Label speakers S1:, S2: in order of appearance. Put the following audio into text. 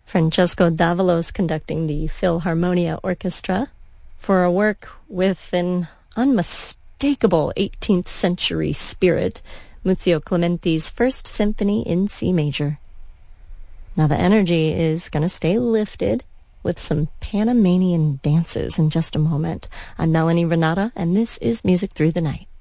S1: Francesco Davalos conducting the Philharmonia Orchestra for a work with an unmistakable 18th century spirit, Muzio Clementi's First Symphony in C major. Now the energy is going to stay lifted with some Panamanian dances in just a moment. I'm Melanie Renata, and this is Music Through the Night.